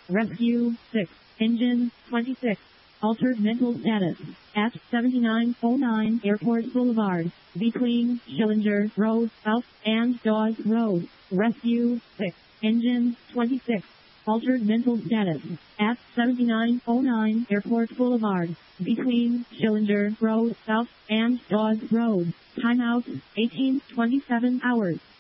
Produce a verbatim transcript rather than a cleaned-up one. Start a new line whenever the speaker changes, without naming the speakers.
Rescue six. Engine twenty-six. Altered mental status. At seventy-nine oh nine Airport Boulevard. Between Schillinger Road South and Dawes Road. Rescue six. Engine twenty-six. Altered mental status. At seventy-nine oh nine Airport Boulevard. Between Schillinger Road South and Dawes Road. Timeout eighteen twenty-seven hours.